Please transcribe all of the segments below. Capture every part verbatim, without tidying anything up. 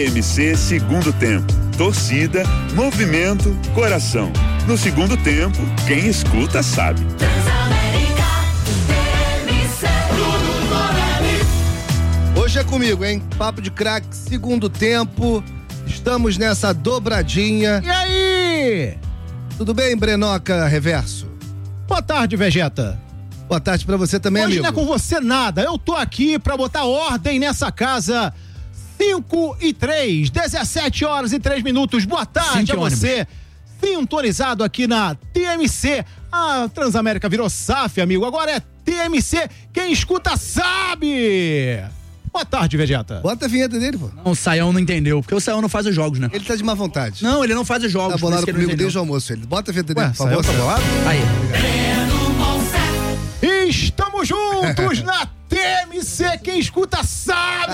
T M C Segundo Tempo. Torcida, movimento, coração. No segundo tempo, quem escuta sabe. Hoje é comigo, hein? Papo de craque, segundo tempo. Estamos nessa dobradinha. E aí? Tudo bem, Brenoca Reverso? Boa tarde, Vegeta. Boa tarde pra você também, Hoje amigo. não é com você nada. Eu tô aqui pra botar ordem nessa casa. cinco e três, dezessete horas e três minutos. Boa tarde Cinco a você. Sintonizado aqui na T M C. A Transamérica virou S A F, amigo. Agora é T M C. Quem escuta sabe. Boa tarde, Vegeta. Bota a vinheta dele, pô. Não, o Saião não entendeu, porque o Saião não faz os jogos, né? Ele tá de má vontade. Não, ele não faz os jogos. Tá bolado por isso que ele comigo não entendeu. desde o almoço. Ele bota a vinheta dele, Ué, por favor. Saião tá bolado? Aí. Estamos juntos na T M C. Quem escuta sabe.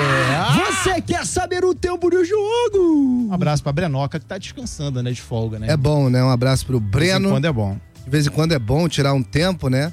Você quer saber o tempo do jogo? Um abraço pra Brenoca, que tá descansando, né? De folga, né? É bom, né? Um abraço pro De vez Breno. em quando é bom. De vez em quando é bom tirar um tempo, né?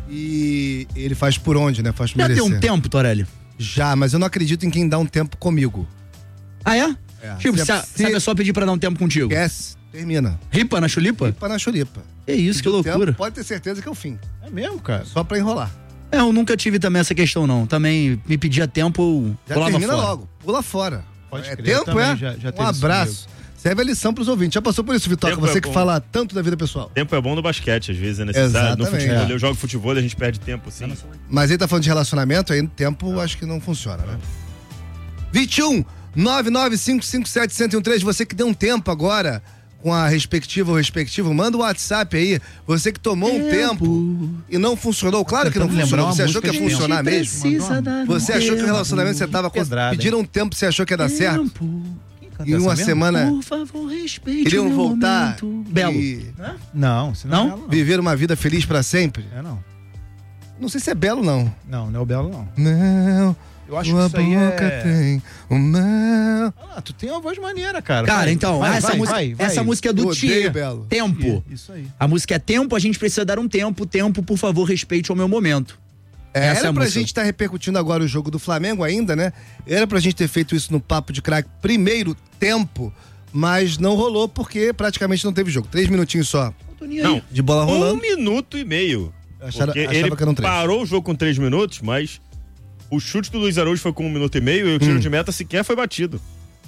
E ele faz por onde, né? Faz por Já merecer. tem um tempo, Torelli? Já, mas eu não acredito em quem dá um tempo comigo. Ah, é? É. Tipo, Se- se, a, se- se a pessoa pedir pra dar um tempo contigo. Esquece, termina. Ripa na chulipa? Pra na churipa. É isso, que O loucura. tempo, pode ter certeza que é o fim. É mesmo, cara? Só pra enrolar. É, eu nunca tive também essa questão, não. Também me pedia tempo, eu Já pulava termina fora. logo. Pula fora. Pode é crer, eu tempo, também é? já- já um teve isso abraço. Serve a lição pros ouvintes. Já passou por isso, Vitória? Tempo Você é que bom. fala tanto da vida pessoal. Tempo é bom no basquete, às vezes é necessário. No Exatamente. futebol, É. eu jogo futebol e a gente perde tempo, assim. Mas ele tá falando de relacionamento, aí tempo acho que não funciona, né? vinte e um, nove nove cinco cinco sete, um zero um três, você que deu um tempo agora com a respectiva ou respectivo, manda um WhatsApp aí. Você que tomou um tempo e não funcionou. Claro que não Tentando funcionou. lembrar Você uma achou que ia música de funcionar Gente, mesmo? precisa dar Você um achou que o tempo. relacionamento você tava com... Pedrada, hein? Pediram um tempo, você achou que ia dar certo? Tempo. Em uma semana Por favor, respeite iriam o meu voltar momento. Belo. e Não, se não, Não? é Belo, não. viver uma vida feliz pra sempre? É não. Não sei se é belo, não. Não, não é o Belo, não. Não, Eu acho tua que isso aí boca é... tem o mel. Ah, tu tem uma voz maneira, cara. Cara, Vai, então, vai, essa, vai, música, vai, vai. essa música é Eu do odeio Tia. Belo. Tempo. Isso aí. A música é tempo, a gente precisa dar um tempo. Tempo, por favor, respeite o meu momento. É, Essa é era a pra música. gente estar repercutindo agora o jogo do Flamengo ainda, né? Era pra gente ter feito isso no Papo de Craque primeiro tempo, mas não rolou porque praticamente não teve jogo. Três minutinhos só Não, de bola um rolando. minuto e meio. Achara- Porque achava ele que eram três. parou o jogo com três minutos, mas o chute do Luiz Araújo foi com um minuto e meio e o tiro Hum. de meta sequer foi batido.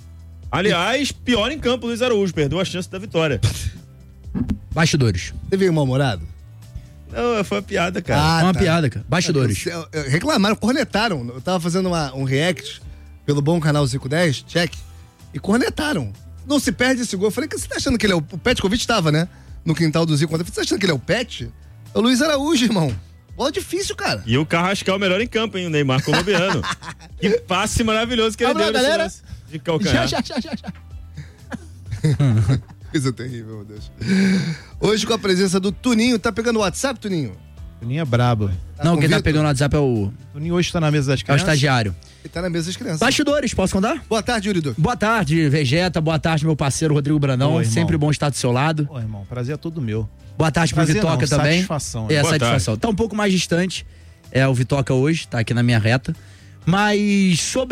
Aliás, pior em campo, Luiz Araújo, perdeu a chance da vitória. Bastidores. Você veio mal-humorado? Não, foi uma piada, cara. Ah, É uma tá. piada, cara. Bastidores. Eu- eu- Reclamaram, cornetaram. Eu tava fazendo uma- um react pelo bom canal cinco dez, check, e cornetaram. Não se perde esse gol. Eu falei, que você tá achando que ele é o... O Petkovic tava, né? No quintal do Zico. Você tá achando que ele é o Pet? É o Luiz Araújo, irmão. Bola difícil, cara. E o Carrascal melhor em campo, hein? O Neymar colombiano. Que passe maravilhoso que ele Abraço, deu nesse galera. lance de calcanhar. Já, já, já, já, já. Coisa terrível, meu Deus. Hoje com a presença do Tuninho. Tá pegando o WhatsApp, Tuninho? Toninho é brabo. Não, com quem tá Vitor? pegando o WhatsApp é o, Toninho hoje tá na mesa das é o crianças. estagiário. Ele tá na mesa das crianças. Bastidores, posso contar? Boa tarde, Yurido. Boa tarde, Vegeta. Boa tarde, meu parceiro Rodrigo Brandão. Oi, irmão. Sempre bom estar do seu lado. Pô, irmão, prazer é todo meu. Boa tarde pro Prazer Vitoca não, também. satisfação, né? É, Boa satisfação. Tá um pouco mais distante. É o Vitoca hoje, tá aqui na minha reta. Mas sobre